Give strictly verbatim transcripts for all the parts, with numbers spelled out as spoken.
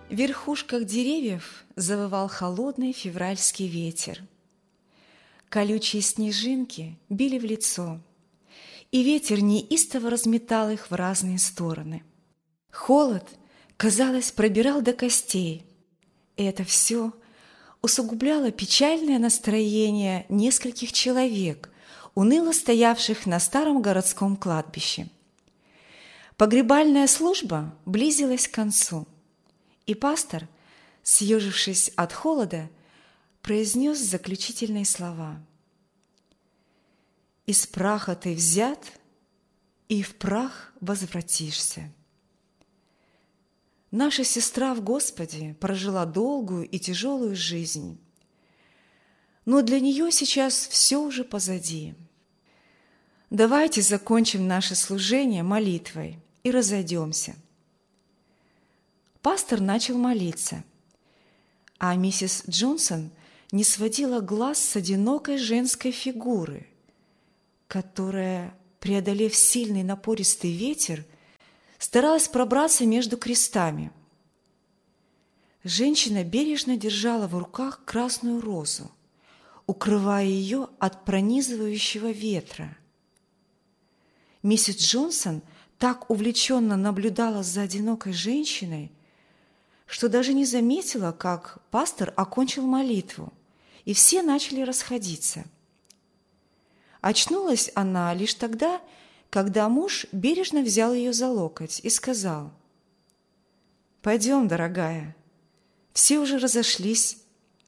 В верхушках деревьев завывал холодный февральский ветер. Колючие снежинки били в лицо, и ветер неистово разметал их в разные стороны. Холод, казалось, пробирал до костей, и это все усугубляло печальное настроение нескольких человек, уныло стоявших на старом городском кладбище. Погребальная служба близилась к концу, и пастор, съежившись от холода, произнес заключительные слова. «Из праха ты взят, и в прах возвратишься». Наша сестра в Господе прожила долгую и тяжелую жизнь, но для нее сейчас все уже позади. Давайте закончим наше служение молитвой и разойдемся. Пастор начал молиться, а миссис Джонсон не сводила глаз с одинокой женской фигуры, которая, преодолев сильный напористый ветер, старалась пробраться между крестами. Женщина бережно держала в руках красную розу, укрывая ее от пронизывающего ветра. Миссис Джонсон так увлеченно наблюдала за одинокой женщиной, что даже не заметила, как пастор окончил молитву, и все начали расходиться. Очнулась она лишь тогда, когда муж бережно взял ее за локоть и сказал: «Пойдем, дорогая, все уже разошлись».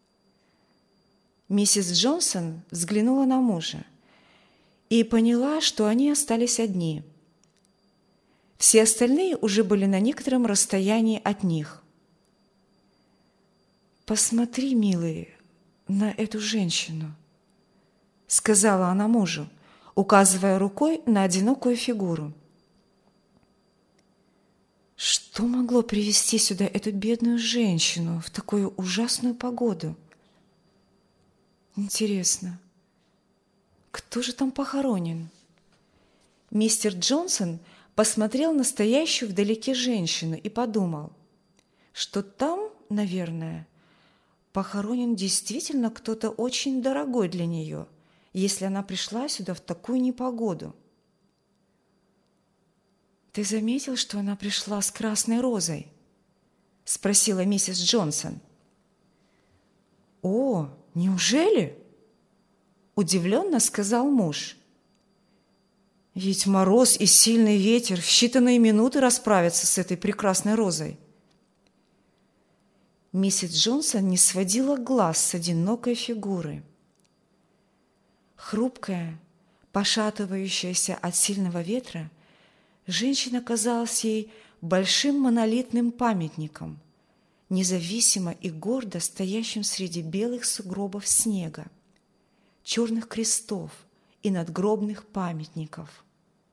Миссис Джонсон взглянула на мужа и поняла, что они остались одни. Все остальные уже были на некотором расстоянии от них. «Посмотри, милый, на эту женщину», — сказала она мужу, указывая рукой на одинокую фигуру. Что могло привести сюда эту бедную женщину в такую ужасную погоду? Интересно, кто же там похоронен? Мистер Джонсон посмотрел на стоящую вдалеке женщину и подумал, что там, наверное, похоронен действительно кто-то очень дорогой для нее, если она пришла сюда в такую непогоду. «Ты заметил, что она пришла с красной розой?» – спросила миссис Джонсон. «О, неужели?» – удивленно сказал муж. «Ведь мороз и сильный ветер в считанные минуты расправятся с этой прекрасной розой». Миссис Джонсон не сводила глаз с одинокой фигуры. Хрупкая, пошатывающаяся от сильного ветра, женщина казалась ей большим монолитным памятником, независимо и гордо стоящим среди белых сугробов снега, черных крестов и надгробных памятников.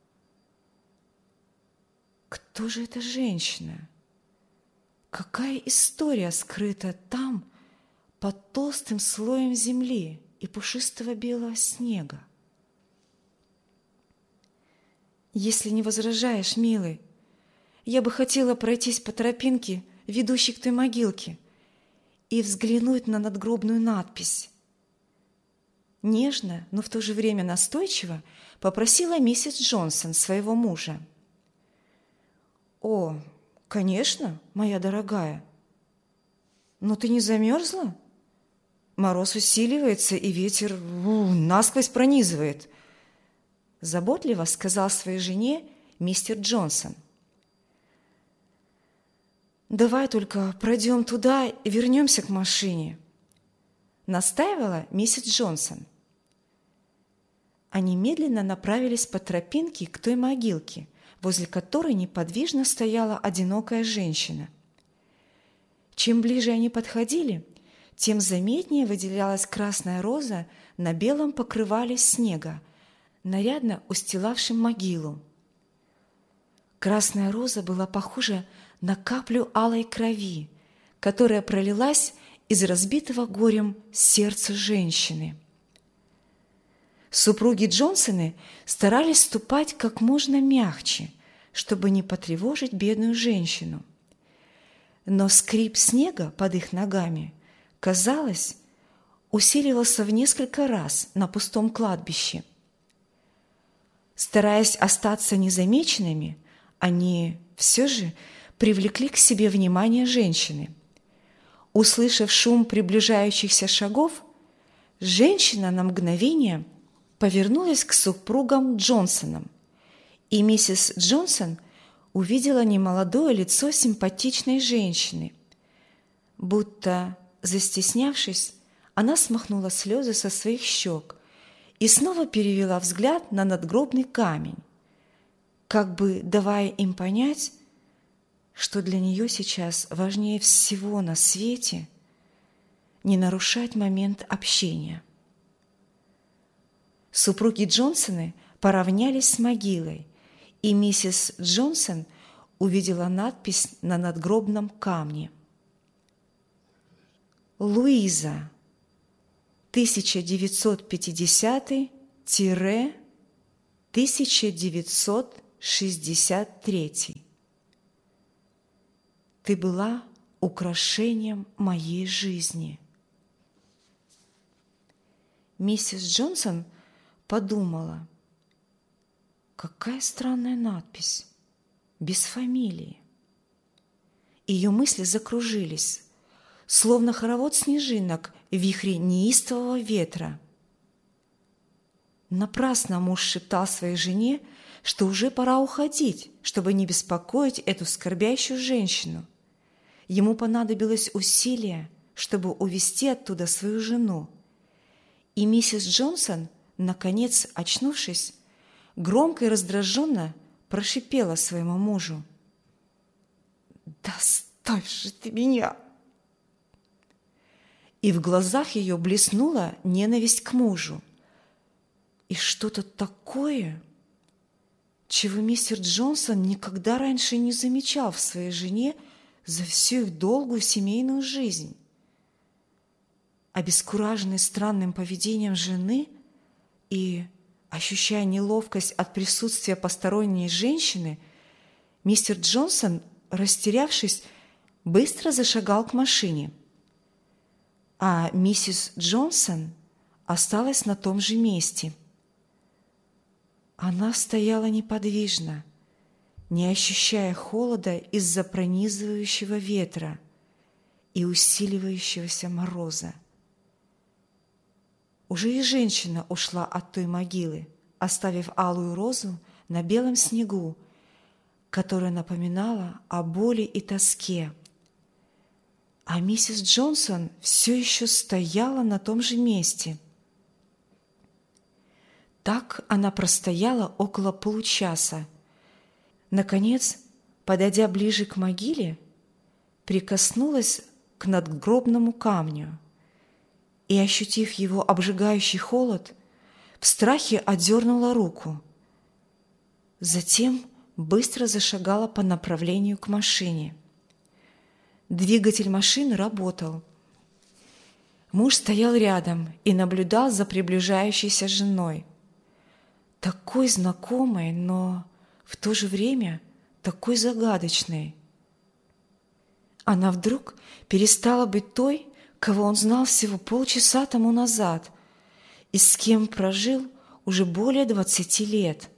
Кто же эта женщина? Какая история скрыта там, под толстым слоем земли и пушистого белого снега? «Если не возражаешь, милый, я бы хотела пройтись по тропинке, ведущей к той могилке, и взглянуть на надгробную надпись». Нежно, но в то же время настойчиво попросила миссис Джонсон своего мужа. «О, конечно, моя дорогая. Но ты не замерзла? Мороз усиливается, и ветер у, насквозь пронизывает», — заботливо сказал своей жене мистер Джонсон. «Давай только пройдем туда и вернемся к машине», — настаивала миссис Джонсон. Они медленно направились по тропинке к той могилке, возле которой неподвижно стояла одинокая женщина. Чем ближе они подходили, тем заметнее выделялась красная роза на белом покрывале снега, нарядно устилавшем могилу. Красная роза была похожа на каплю алой крови, которая пролилась из разбитого горем сердца женщины. Супруги Джонсоны старались ступать как можно мягче, чтобы не потревожить бедную женщину. но скрип снега под их ногами, казалось, усиливался в несколько раз на пустом кладбище. Стараясь остаться незамеченными, они все же привлекли к себе внимание женщины. Услышав шум приближающихся шагов, женщина на мгновение повернулась к супругам Джонсонам, и миссис Джонсон увидела немолодое лицо симпатичной женщины. Будто застеснявшись, она смахнула слезы со своих щек и снова перевела взгляд на надгробный камень, как бы давая им понять, что для нее сейчас важнее всего на свете не нарушать момент общения. Супруги Джонсоны поравнялись с могилой, и миссис Джонсон увидела надпись на надгробном камне: «Луиза, тысяча девятьсот пятидесятый — тысяча девятьсот шестьдесят третий. Ты была украшением моей жизни». Миссис Джонсон подумала: какая странная надпись, без фамилии. Ее мысли закружились, словно хоровод снежинок в вихре неистового ветра. Напрасно муж шептал своей жене, что уже пора уходить, чтобы не беспокоить эту скорбящую женщину. Ему понадобилось усилие, чтобы увести оттуда свою жену. И миссис Джонсон, наконец очнувшись, громко и раздраженно прошипела своему мужу: «Да оставь же ты меня!» И в глазах ее блеснула ненависть к мужу. И что-то такое, чего мистер Джонсон никогда раньше не замечал в своей жене за всю их долгую семейную жизнь. Обескураженный странным поведением жены и ощущая неловкость от присутствия посторонней женщины, мистер Джонсон, растерявшись, быстро зашагал к машине. А миссис Джонсон осталась на том же месте. Она стояла неподвижно, не ощущая холода из-за пронизывающего ветра и усиливающегося мороза. Уже и женщина ушла от той могилы, оставив алую розу на белом снегу, которая напоминала о боли и тоске. А миссис Джонсон все еще стояла на том же месте. Так она простояла около получаса. Наконец, подойдя ближе к могиле, прикоснулась к надгробному камню и, ощутив его обжигающий холод, в страхе отдернула руку. Затем быстро зашагала по направлению к машине. Двигатель машины работал. Муж стоял рядом и наблюдал за приближающейся женой. Такой знакомой, но в то же время такой загадочной. Она вдруг перестала быть той, кого он знал всего полчаса тому назад и с кем прожил уже более двадцати лет.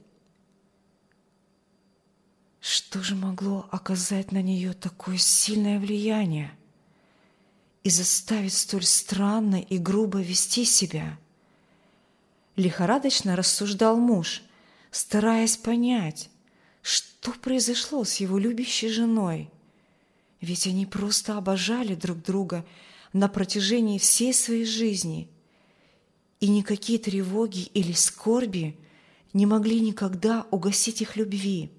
Что же могло оказать на нее такое сильное влияние и заставить столь странно и грубо вести себя? Лихорадочно рассуждал муж, стараясь понять, что произошло с его любящей женой. Ведь они просто обожали друг друга на протяжении всей своей жизни, и никакие тревоги или скорби не могли никогда угасить их любви.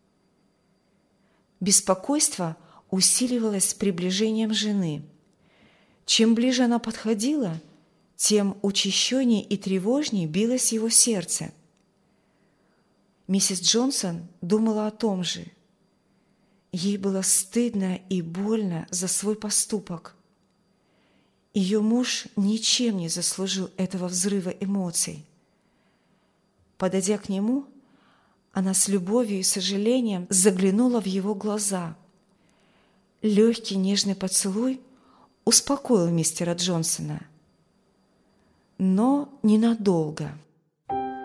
Беспокойство усиливалось с приближением жены. Чем ближе она подходила, тем учащеннее и тревожнее билось его сердце. Миссис Джонсон думала о том же. Ей было стыдно и больно за свой поступок. Ее муж ничем не заслужил этого взрыва эмоций. Подойдя к нему, она с любовью и сожалением заглянула в его глаза. Легкий нежный поцелуй успокоил мистера Джонсона, но ненадолго.